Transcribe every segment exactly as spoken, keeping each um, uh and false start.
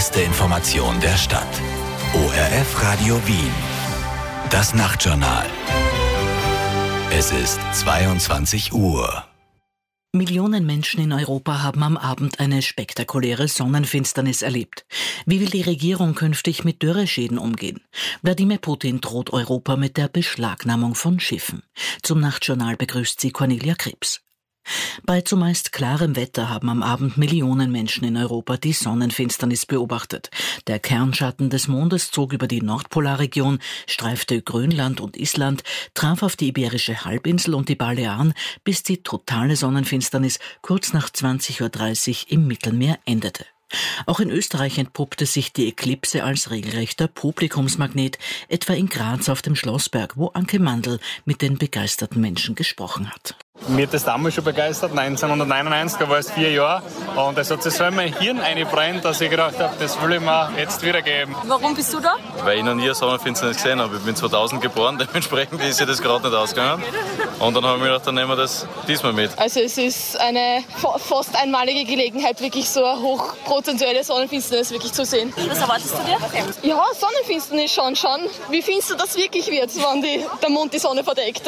beste Information der Stadt. O R F Radio Wien. Das Nachtjournal. Es ist zweiundzwanzig Uhr. Millionen Menschen in Europa haben am Abend eine spektakuläre Sonnenfinsternis erlebt. Wie will die Regierung künftig mit Dürreschäden umgehen? Wladimir Putin droht Europa mit der Beschlagnahmung von Schiffen. Zum Nachtjournal begrüßt sie Cornelia Krebs. Bei zumeist klarem Wetter haben am Abend Millionen Menschen in Europa die Sonnenfinsternis beobachtet. Der Kernschatten des Mondes zog über die Nordpolarregion, streifte Grönland und Island, traf auf die Iberische Halbinsel und die Balearen, bis die totale Sonnenfinsternis kurz nach zwanzig Uhr dreißig im Mittelmeer endete. Auch in Österreich entpuppte sich die Eklipse als regelrechter Publikumsmagnet, etwa in Graz auf dem Schlossberg, wo Anke Mandl mit den begeisterten Menschen gesprochen hat. Mir hat das damals schon begeistert, neunzehnhundertneunundneunzig, da war es vier Jahre. Und es hat sich so in mein Hirn eingebrannt, dass ich gedacht habe, das will ich mir jetzt wiedergeben. Warum bist du da? Weil ich noch nie eine Sonnenfinsternis gesehen habe. Ich bin zweitausend geboren, dementsprechend ist sich das gerade nicht ausgegangen. Und dann habe ich mir gedacht, dann nehmen wir das diesmal mit. Also es ist eine fast einmalige Gelegenheit, wirklich so eine hochprozentuelle Sonnenfinsternis wirklich zu sehen. Was erwartest du dir? Ja, Sonnenfinsternis schon, schon. Wie findest du das wirklich wird, wenn die, der Mond die Sonne verdeckt?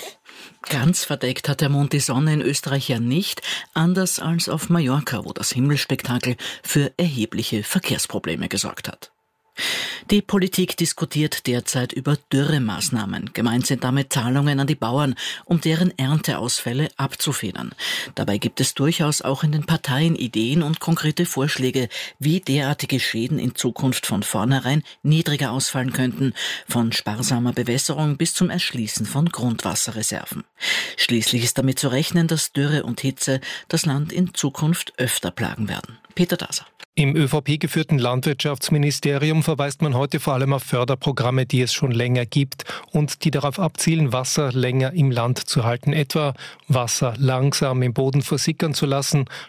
Ganz verdeckt hat der Mond die Sonne in Österreich ja nicht, anders als auf Mallorca, wo das Himmelspektakel für erhebliche Verkehrsprobleme gesorgt hat. Die Politik diskutiert derzeit über Dürremaßnahmen. Gemeint sind damit Zahlungen an die Bauern, um deren Ernteausfälle abzufedern. Dabei gibt es durchaus auch in den Parteien Ideen und konkrete Vorschläge, wie derartige Schäden in Zukunft von vornherein niedriger ausfallen könnten, von sparsamer Bewässerung bis zum Erschließen von Grundwasserreserven. Schließlich ist damit zu rechnen, dass Dürre und Hitze das Land in Zukunft öfter plagen werden. Peter Daser. Im ÖVP-geführten Landwirtschaftsministerium verweist man heute vor allem auf Förderprogramme, die es schon länger gibt und die darauf abzielen, Wasser länger im Land zu halten, etwa Wasser langsam im Boden versickern zu lassen,